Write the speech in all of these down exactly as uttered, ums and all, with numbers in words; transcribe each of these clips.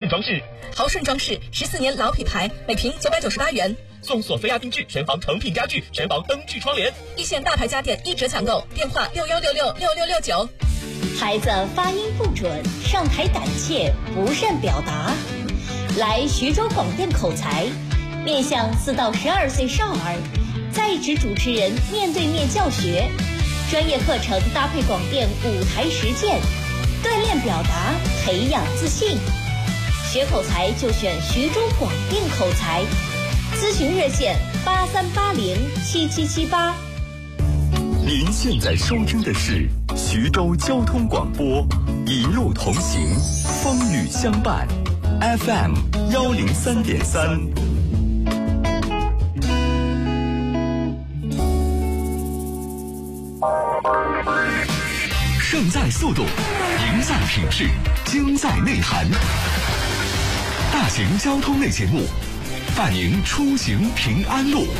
装饰。 豪顺装饰十四年老品牌，每平九百九十八元。 送索菲亚定制全房成品家具、全房灯具窗帘。 一线大牌家电一折抢购，电话六幺六六六六六九。 孩子发音不准，上台胆怯，不善表达，来徐州广电口才，面向四到十二岁少儿，在职主持人面对面教学，专业课程搭配广电舞台实践，锻炼表达，培养自信。学口才就选徐州广电口才，咨询热线八三八零七七七八。 您现在收听的是徐州交通广播，一路同行，风雨相伴 ，F M 幺零三点三。胜在速度，赢在品质，精在内涵。大型交通类节目，伴您出行平安路。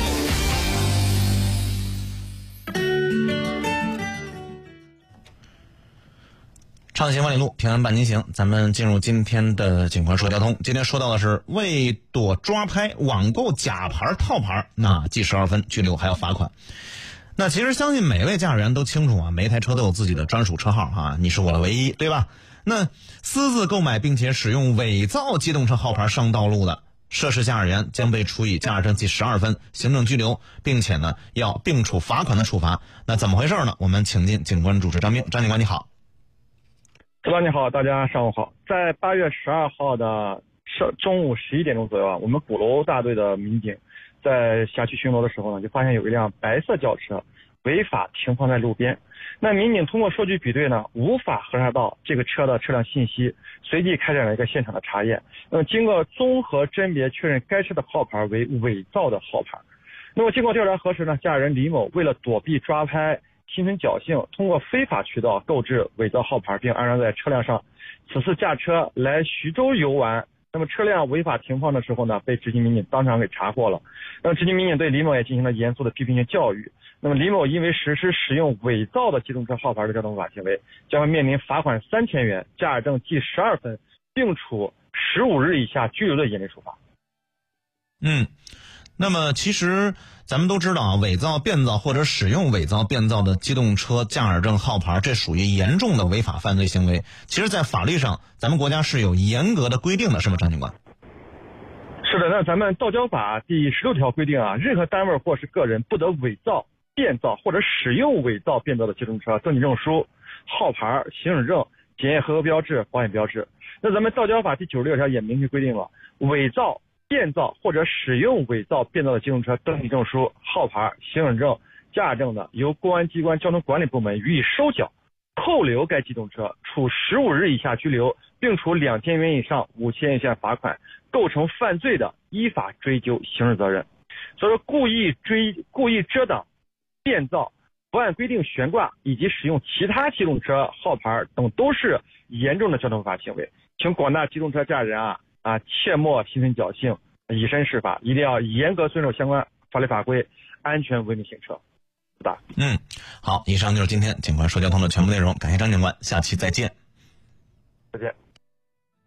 畅行万里路，平安伴您行。咱们进入今天的警官说交通。今天说到的是为躲抓拍网购假牌套牌，那记十二分，拘留还要罚款。那其实相信每位驾驶员都清楚啊，每一台车都有自己的专属车号啊，你是我的唯一，对吧？那私自购买并且使用伪造机动车号牌上道路的涉事驾驶员将被处以驾驶证记十二分，行政拘留，并且呢要并处罚款的处罚。那怎么回事呢？我们请进警官主持张兵，张警官你好。 主播你好，大家上午好。在八月十二号的中午十一点钟左右啊，我们鼓楼大队的民警在辖区巡逻的时候呢，就发现有一辆白色轿车违法停放在路边。那民警通过数据比对呢，无法核查到这个车的车辆信息，随即开展了一个现场的查验。那么经过综合甄别确认，该车的号牌为伪造的号牌。那么经过调查核实呢，驾驶人李某为了躲避抓拍，心存侥幸，通过非法渠道购置伪造号牌并安装在车辆上。此次驾车来徐州游玩，那么车辆违法停放的时候呢，被执勤民警当场给查获了。那么执勤民警对李某也进行了严肃的批评性教育。那么李某因为实施使用伪造的机动车号牌的交通违法行为，将会面临罚款三千元、驾驶证记十二分，并处十五日以下拘留的严厉处罚。 嗯。那么其实咱们都知道啊，伪造、变造或者使用伪造、变造的机动车驾驶证号牌，这属于严重的违法犯罪行为。其实在法律上咱们国家是有严格的规定的，是吗，张警官？ 是的，那咱们道交法第十六条规定啊，任何单位或是个人不得伪造、变造或者使用伪造、变造的机动车登记证书、号牌、行驶证、检验合格标志、保险标志。那咱们道交法第九十六条也明确规定了，伪造、变造或者使用伪造、变造的机动车登记证书、号牌、行驶证、驾驶证的，由公安机关交通管理部门予以收缴、扣留该机动车，处十五日以下拘留，并处两千元以上五千元以下罚款。构成犯罪的，依法追究刑事责任。所以说，故意追、故意遮挡、变造、不按规定悬挂以及使用其他机动车号牌等，都是严重的交通违法行为。请广大机动车驾驶人啊啊，切莫心存侥幸，以身试法，一定要严格遵守相关法律法规，安全文明行车。是的。 嗯，好，以上就是今天警官说交通的全部内容，感谢张警官，下期再见。 再见。